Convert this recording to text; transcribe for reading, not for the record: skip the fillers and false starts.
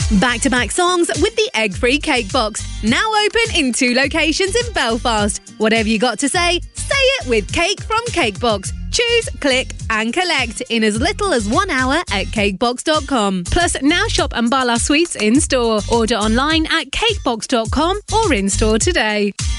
Back-to-back songs with the egg-free cake box. Now open in 2 locations in Belfast. Whatever you got to say it with Cake from Cakebox. Choose, click and collect in as little as 1 hour at cakebox.com. Plus, now shop Ambala Sweets in-store. Order online at cakebox.com or in-store today.